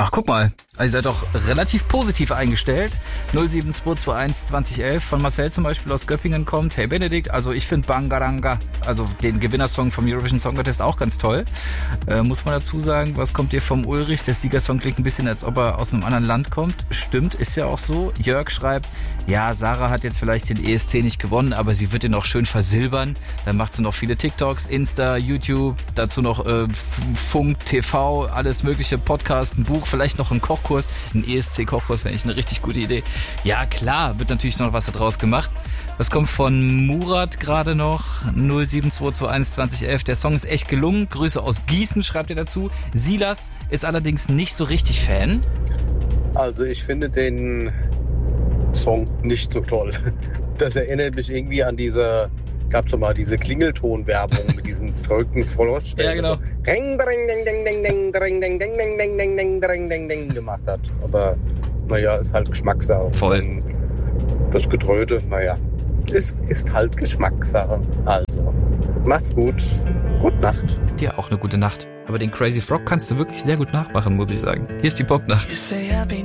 Ach, guck mal. Also ihr seid doch relativ positiv eingestellt. 07221 2011 von Marcel zum Beispiel aus Göppingen kommt. Hey Benedikt, also ich finde Bangaranga, also den Gewinnersong vom Eurovision Song Contest auch ganz toll. Muss man dazu sagen, was kommt dir vom Ulrich? Der Siegersong klingt ein bisschen, als ob er aus einem anderen Land kommt. Stimmt, ist ja auch so. Jörg schreibt, ja, Sarah hat jetzt vielleicht den ESC nicht gewonnen, aber sie wird ihn noch schön versilbern. Dann macht sie noch viele TikToks, Insta, YouTube, dazu noch Funk, TV, alles mögliche, Podcast, ein Buch, vielleicht noch ein Kochkurs. Ein ESC-Kochkurs wäre eigentlich eine richtig gute Idee. Ja, klar, wird natürlich noch was daraus gemacht. Was kommt von Murat gerade noch? 07221 2011. Der Song ist echt gelungen. Grüße aus Gießen, schreibt er dazu. Silas ist allerdings nicht so richtig Fan. Also ich finde den Song nicht so toll. Das erinnert mich irgendwie an gab es mal diese Klingelton-Werbung mit diesen verrückten Frosch, ja, genau. Ring, ding, ding, ding, ding, ding, ding, ding, ding, ding, ding, ding, ding, ding, ding, ding gemacht hat. Aber naja, ist halt Geschmackssache. Voll. Das Getröte, naja, ist halt Geschmackssache. Also, macht's gut. Gute Nacht. Dir auch eine gute Nacht. Aber den Crazy Frog kannst du wirklich sehr gut nachmachen, muss ich sagen. Hier ist die Popnacht.